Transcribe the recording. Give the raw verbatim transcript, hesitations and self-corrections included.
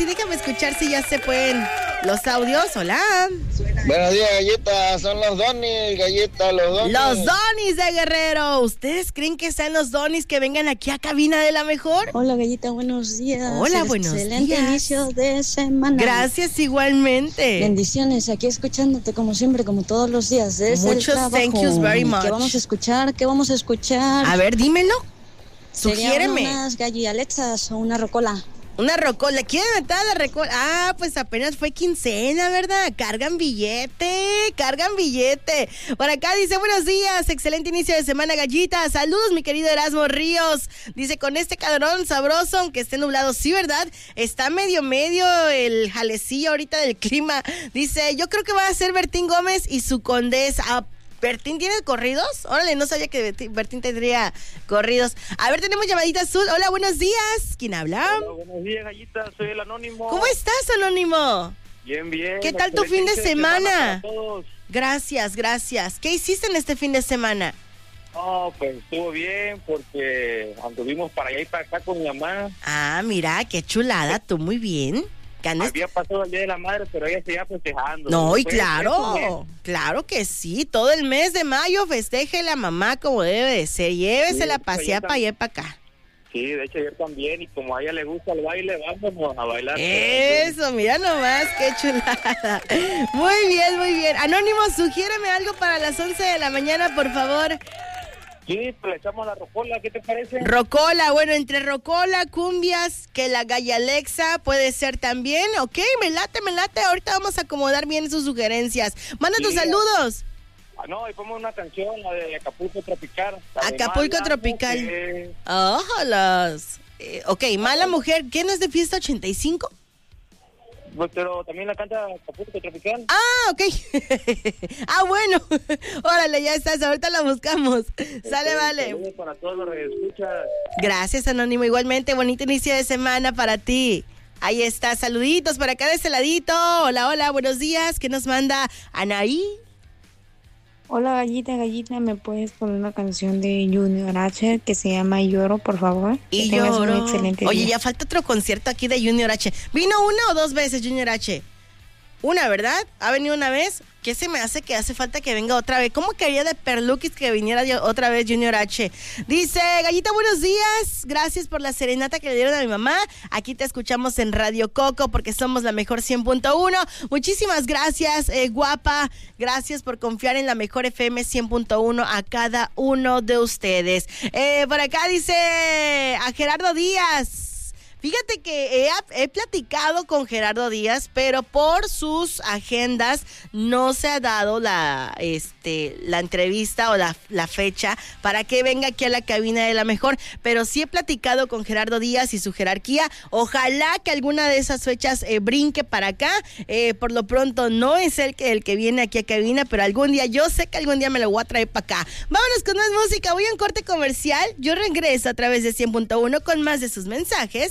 y déjame escuchar si ya se pueden los audios. Hola. Buenos días, Galleta. Son los Donis, Galleta, los Donis. Los Donis de Guerrero. ¿Ustedes creen que sean los Donis que vengan aquí a Cabina de la Mejor? Hola, Galleta, buenos días. Hola, buenos Excelente días. inicio de semana. Gracias, igualmente. Bendiciones, aquí escuchándote como siempre, como todos los días. Desde Muchos el trabajo. thank yous very much. ¿Qué vamos a escuchar? ¿Qué vamos a escuchar? A ver, dímelo. Serían Sugiéreme. unas gallialexas o una rocola. Una rocola. ¿Quieren meter la rocola? Ah, pues apenas fue quincena, ¿verdad? Cargan billete, cargan billete. Por acá dice, buenos días, excelente inicio de semana, Gallita. Saludos, mi querido Erasmo Ríos. Dice, con este calorón sabroso, aunque esté nublado, sí, ¿verdad? Está medio, medio el jalecillo ahorita del clima. Dice, yo creo que va a ser Bertín Gómez y su condesa. Ah, ¿Bertín tiene corridos? Órale, no sabía que Bertín tendría corridos. A ver, tenemos llamadita azul. Hola, buenos días. ¿Quién habla? Hola, buenos días, Gallita. Soy el Anónimo. ¿Cómo estás, Anónimo? Bien, bien. ¿Qué tal tu fin de semana? semana para todos. Gracias, gracias. ¿Qué hiciste en este fin de semana? Oh, pues estuvo bien porque anduvimos para allá y para acá con mi mamá. Ah, mira, qué chulada. Tú muy bien. Andes... Había pasado el Día de la Madre, pero ella seguía festejando. No, y Pues, claro, claro que sí. Todo el mes de mayo festeje la mamá como debe de ser. Llévesela a Sí, pasear para allá y para acá. Sí, de hecho ayer también, y como a ella le gusta el baile, vamos a bailar. Eso, mira nomás, qué chulada. Muy bien, muy bien. Anónimo, sugiéreme algo para las once de la mañana, por favor. Sí, pues le echamos la rocola, ¿qué te parece? Rocola, bueno, entre rocola, cumbias, que la Gallalexa puede ser también. Ok, me late, me late. Ahorita vamos a acomodar bien sus sugerencias. Manda tus Sí. saludos. Ah, no, y ponemos una canción, la de Acapulco Tropical. La de Acapulco Mala Tropical. Mujer. Ojalas. Eh, ok, Mala Mujer. ¿Qué no es de Fiesta ochenta y cinco? Pues, pero también la canta Acapulco Tropical. Ah, ok. Ah, bueno. Órale, ya estás. Ahorita la buscamos. Sale, Este, vale. saludos para todos los que escuchan. Gracias, Anónimo. Igualmente, bonito inicio de semana para ti. Ahí está. Saluditos por acá de este ladito. Hola, hola, buenos días. ¿Qué nos manda Anaí? Hola, Gallita, Gallita, ¿me puedes poner una canción de Junior H que se llama Lloro, por favor? Y que tengas lloro. un excelente Oye, día. ya falta otro concierto aquí de Junior H. ¿Vino una o dos veces Junior H? Una, ¿verdad? ¿Ha venido una vez? ¿Qué se me hace que hace falta que venga otra vez? ¿Cómo quería de Perluquis que viniera yo- otra vez Junior H? Dice, Gallita, buenos días. Gracias por la serenata que le dieron a mi mamá. Aquí te escuchamos en Radio Coco porque somos la mejor cien punto uno. Muchísimas gracias, eh, guapa. Gracias por confiar en la mejor F M cien punto uno a cada uno de ustedes. Eh, por acá dice a Gerardo Díaz. Fíjate que he, he platicado con Gerardo Díaz, pero por sus agendas no se ha dado la, este, la entrevista o la, la fecha para que venga aquí a la cabina de la mejor. Pero sí he platicado con Gerardo Díaz y su jerarquía. Ojalá que alguna de esas fechas eh, brinque para acá. Eh, por lo pronto no es el que, el que viene aquí a cabina, pero algún día, yo sé que algún día me lo voy a traer para acá. Vámonos con más música. Voy a un corte comercial. Yo regreso a través de cien punto uno con más de sus mensajes